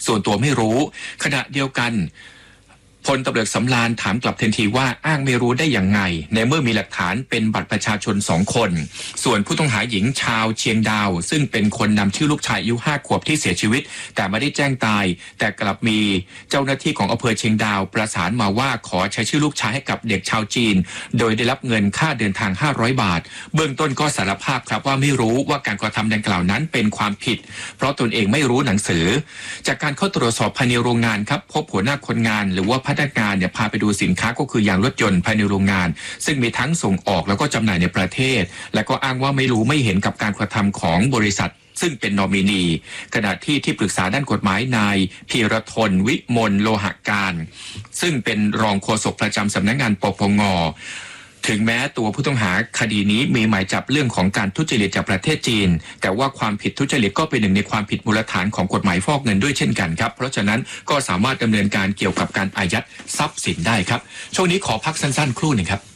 ส่วนตัวไม่รู้ขณะเดียวกันพลตำรวจสำราญถามกลับทันทีว่าอ้างไม่รู้ได้อย่างไงในเมื่อมีหลักฐานเป็นบัตรประชาชน2 คนส่วนผู้ต้องหาหญิงชาวเชียงดาวซึ่งเป็นคนนำชื่อลูกชายอายุ5 ขวบที่เสียชีวิตแต่ไม่ได้แจ้งตายแต่กลับมีเจ้าหน้าที่ของอำเภอเชียงดาวประสานมาว่าขอใช้ชื่อลูกชายให้กับเด็กชาวจีนโดยได้รับเงินค่าเดินทาง500 บาทเบื้องต้นก็สารภาพครับว่าไม่รู้ว่าการกระทำดังกล่าวนั้นเป็นความผิดเพราะตนเองไม่รู้หนังสือจากการเข้าตรวจสอบภายในโรงงานครับพบหัวหน้าคนงานหรือว่าพนักงานเนี่ยพาไปดูสินค้าก็คือยางรถยนต์ภายในโรงงานซึ่งมีทั้งส่งออกแล้วก็จำหน่ายในประเทศและก็อ้างว่าไม่รู้ไม่เห็นกับการกระทำของบริษัทซึ่งเป็นนอมินีขณะที่ปรึกษาด้านกฎหมายนายพีรทนวิมลโลหการซึ่งเป็นรองโฆษกประจำสำนักงานปปงถึงแม้ตัวผู้ต้องหาคดีนี้มีหมายจับเรื่องของการทุจริตจากประเทศจีนแต่ว่าความผิดทุจริตก็เป็นหนึ่งในความผิดมูลฐานของกฎหมายฟอกเงินด้วยเช่นกันครับเพราะฉะนั้นก็สามารถดำเนินการเกี่ยวกับการอายัดทรัพย์สินได้ครับช่วงนี้ขอพักสั้นๆครู่หนึ่งครับ